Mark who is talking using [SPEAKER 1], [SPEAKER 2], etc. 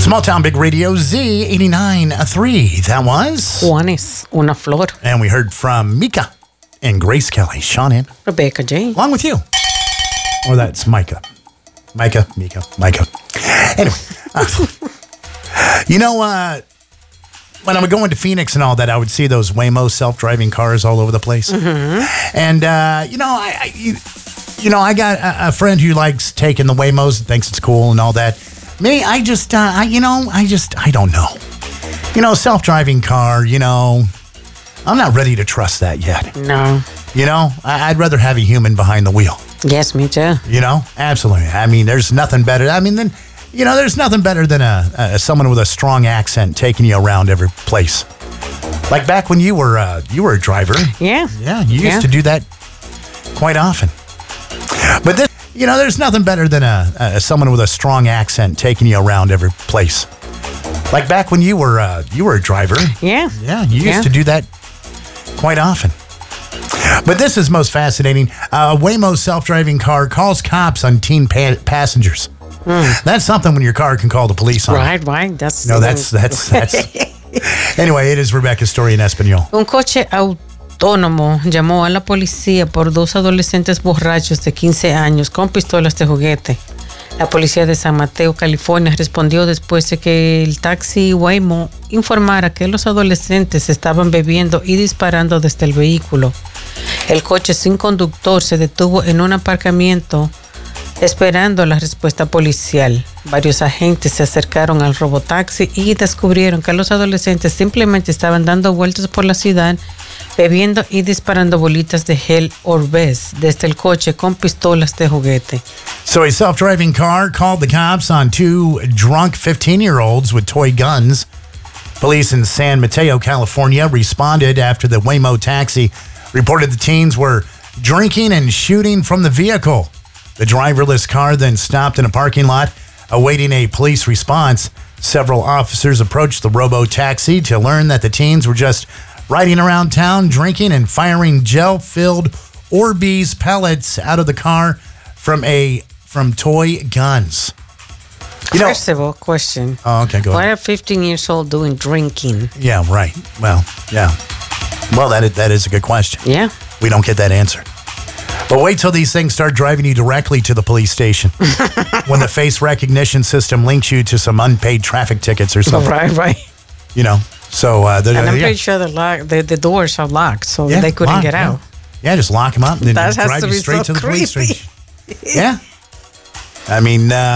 [SPEAKER 1] Small Town Big Radio Z89.3. That was
[SPEAKER 2] Juanes, Una Flor.
[SPEAKER 1] And we heard from Mika and Grace Kelly. Sean in.
[SPEAKER 2] Rebecca J.
[SPEAKER 1] Along with you. Or that's Micah. Micah. Anyway. When I would go into Phoenix and all that, I would see those Waymo self-driving cars all over the place. Mm-hmm. And, I got a friend who likes taking the Waymos and thinks it's cool and all that. Me, I don't know. Self-driving car, I'm not ready to trust that yet.
[SPEAKER 2] No.
[SPEAKER 1] I'd rather have a human behind the wheel.
[SPEAKER 2] Yes, me too.
[SPEAKER 1] Absolutely. I mean, there's nothing better. There's nothing better than someone with a strong accent taking you around every place. Like back when you were a driver.
[SPEAKER 2] Yeah.
[SPEAKER 1] Yeah, you used to do that quite often. But this, there's nothing better than someone with a strong accent taking you around every place. Like back when you were a driver.
[SPEAKER 2] Yeah.
[SPEAKER 1] Yeah, you used to do that quite often. But this is most fascinating. A Waymo self-driving car calls cops on teen passengers. That's something when your car can call the police on.
[SPEAKER 2] Right. That's
[SPEAKER 1] Anyway, it is Rebecca's story in Espanol.
[SPEAKER 2] Un coche autónomo llamó a la policía por dos adolescentes borrachos de 15 años con pistolas de juguete. La policía de San Mateo, California, respondió después de que el taxi Waymo informara que los adolescentes estaban bebiendo y disparando desde el vehículo. El coche sin conductor se detuvo en un aparcamiento esperando la respuesta policial. Varios agentes se acercaron al robotaxi y descubrieron que los adolescentes simplemente estaban dando vueltas por la ciudad, bebiendo y disparando bolitas de gel Orbez desde el coche con pistolas de juguete.
[SPEAKER 1] So a self-driving car called the cops on two drunk 15-year-olds with toy guns. Police in San Mateo, California, responded after the Waymo taxi reported the teens were drinking and shooting from the vehicle. The driverless car then stopped in a parking lot, awaiting a police response. Several officers approached the robo-taxi to learn that the teens were just riding around town, drinking and firing gel-filled Orbeez pellets out of the car from toy guns.
[SPEAKER 2] First of all, question.
[SPEAKER 1] Oh, okay, go ahead.
[SPEAKER 2] What are 15 years old doing drinking?
[SPEAKER 1] Yeah, right. Well, yeah. Well, that is a good question.
[SPEAKER 2] Yeah.
[SPEAKER 1] We don't get that answer. But wait till these things start driving you directly to the police station when the face recognition system links you to some unpaid traffic tickets or something.
[SPEAKER 2] Right.
[SPEAKER 1] So
[SPEAKER 2] and I'm pretty sure the doors are locked, so they couldn't get out.
[SPEAKER 1] Yeah, just lock them up and then
[SPEAKER 2] That has
[SPEAKER 1] drive
[SPEAKER 2] to
[SPEAKER 1] you
[SPEAKER 2] be
[SPEAKER 1] straight
[SPEAKER 2] so
[SPEAKER 1] to the police
[SPEAKER 2] creepy.
[SPEAKER 1] station. Yeah. I mean,